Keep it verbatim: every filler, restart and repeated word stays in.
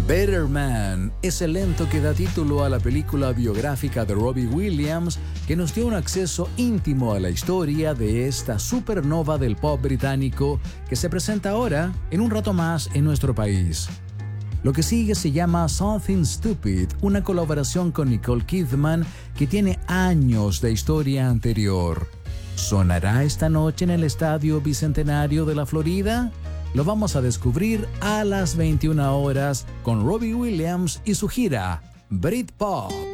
Better Man es el lento que da título a la película biográfica de Robbie Williams, que nos dio un acceso íntimo a la historia de esta supernova del pop británico que se presenta ahora, en un rato más, en nuestro país. Lo que sigue se llama Something Stupid, una colaboración con Nicole Kidman que tiene años de historia anterior. ¿Sonará esta noche en el Estadio Bicentenario de la Florida? Lo vamos a descubrir a las veintiuna horas con Robbie Williams y su gira Britpop.